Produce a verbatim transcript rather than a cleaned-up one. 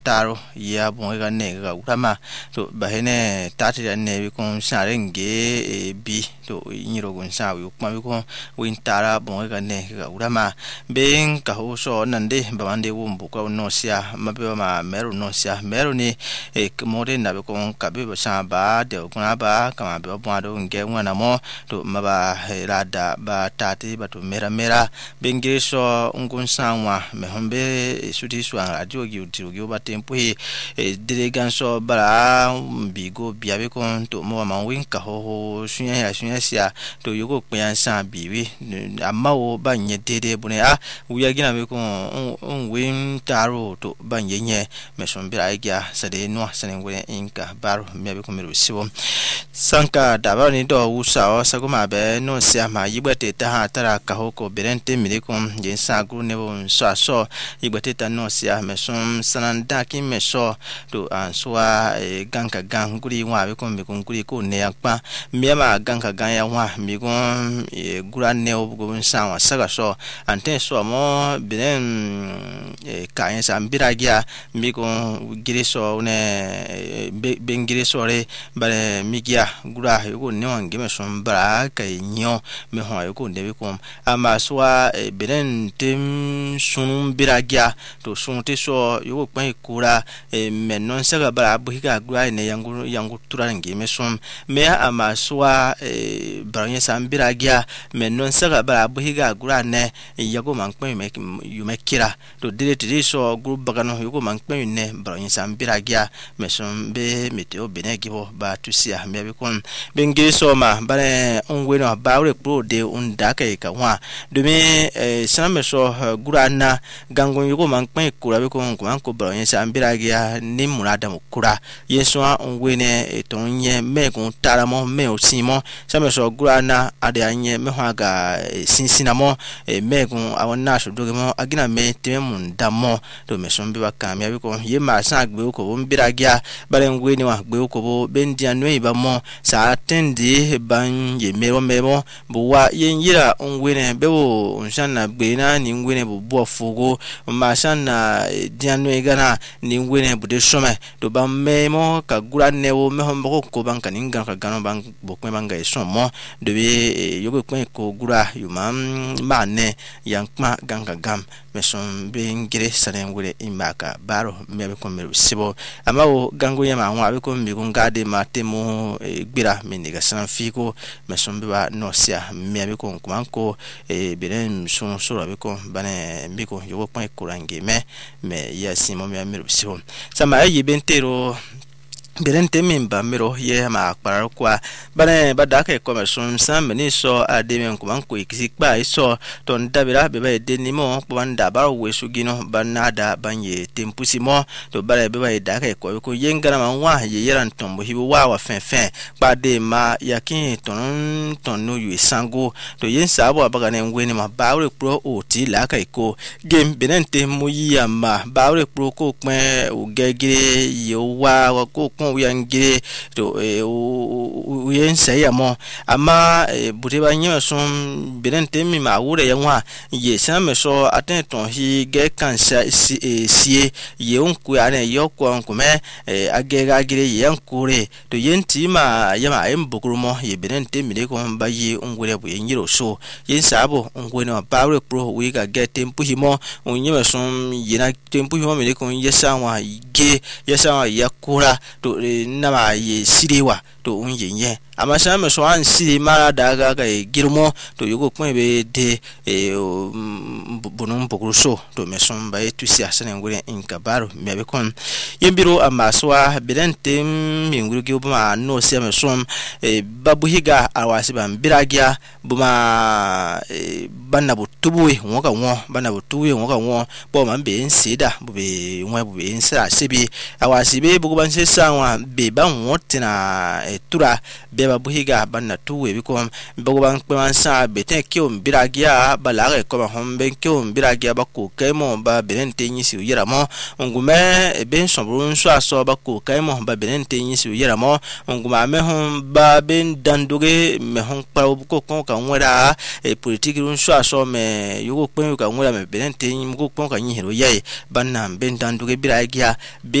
taro ya bonga ne ga utama to bahene tati da ne kon sarenge bi to nyiro gon sa wi kuma wi kon win tara bonga ne ga utama ben ka ho so nande bamande wumbu ko no sia mabe ma meru no sia meru ni e mode na be kon ka be sa ba de kon ba kama be bo do nge wana mo to maba rada ba tati ba to mera mera bengi so ngun sanwa me hombe sudi so radio gi uti ba tempo e delegan so bara bigo biabe kon to mo ma win ka ho sunya ya sunya sia to yugo pyan san biwi amma wo ba nye dede bune a wiya gina be kon on win taro to ba nye nye me so bira igya sade no sane ngwe inka baro me be kon me siwo sanka daba ni do usa o sagoma be no sia ma yibete ta ha tara ka ho ko berente mi kon jen sa gru ne bon so so yibete ta no sia me so sananda ki me so to an so a ganka gang guri wa be kon be kon guri ko ne akpa me ma ganka gang ya wa mi kon e gura ne o go sa wa saga so anten so mo benen e ka yen sa mbiragia mi kon giri so ne be ngiri so re bare mi gia gura yo ne wange me so mbara ka nyo me ho yo ko ne be kon ama so a benen tem sun biragia to sun te so yo ko kura me non saga bara buhiga gura ne yangu yangu turangi me som me ama soa branye sambiragia me non saga bara buhiga gura ne yago mankpe me yume kira to direct so group bagano yago mankpe ne branye sambiragia me som be meteo benegibo ba tusia me be kon bengi so ma bare onwe no ba ure pro de undaka e ka wa de me saname so gura na gangon yago mankpe kura be kon ko manko branye ambiragia ni murada mukura yeso onwene etonye me kon taramo me osimo same so gurana ade anye me hwaga sinsinamo e me kon awona so dogemo agina me teme damo to me so mbiwa kamya biko ye ma san agbe ko mbiragia bare ngweni wa agbe ko bo bendia no iba mo sa tendi ban ye mero memo buwa yenyira onwene bewo onsana gbe na ni ngwene bo bo fogo ma sana diano egana ni ngwene bude some to ba memo ka gura newo me hombo ko banka ninga ka gano bang bokwe banga esomo de be yogo kwen ko gura yumam mane yankma ganga gam me son be ngire sane ngure imaka baro me be ko me sibo ama wo gango yama nwa be ko mi ko ngade matemo gbira me niga san fiko me son be ba no sia me be ko kumanko e beren son so be ko bane mi ko yogo kwen ko range me me ya simo me me sibo sama yi bentero berente mimba miro ye ma akpara kwa bane badaka commercial sam ni so ademe nkuman ko ikikpa iso ton dabira be ba de nimo banda ba wesugino banada banye tempusimo to bare be ba daka ko ko yengara manwa ye yeran tombo hibo wa wa fenfen pa de ma yakin ton ton no yu sango to yen sabo abaga ne ngweni ma bawre pro oti la ka ko game berente muyi ama bawre pro ko pin o gegire yo wa ko uyangire to uyen sayamo ama buteba nyema son benente mi ma wure yanwa ye same so atenton hi ge kansa sie ye onku ane yoko onkume agega gire yankure to yenti ma yama embukrumo ye benente mi de ko bayi ongure bu yenyiro so yen sabo ongwe no power pro we ga get tempo himo onyema son yena tempo himo mi de ko yesanwa ge yesanwa yakura to nama ye sirewa to unyenye amasha me so an sire mara daga ga girmo to yugo kwen be de e bunum pokruso to me son ba etusi asane ngure inkabaro me be kon yembiro amaswa berente minguru ge buma no se me son e babuhiga awasi ban biragia buma banna butubuwe woka won banna butubuwe woka won bo man be nsida bu be nwa bu be nsa sebi awasi be bugo ban se sanwa be ban wotina tura beba buhiga banna tuwe biko mbogo ban kwan sa beten kyo mbiragia balare ko hombe kyo mbiragia bako kaimo ba benente nyisi uyeramo ngume ben sombrun so aso bako kaimo ba benente nyisi uyeramo nguma mehon ba ben danduge mehon pa ko ko kan wera e politique run so so me yugo kwen ka ngula me benente mugo kwen ka nyihero yae banna bendan duge bira gya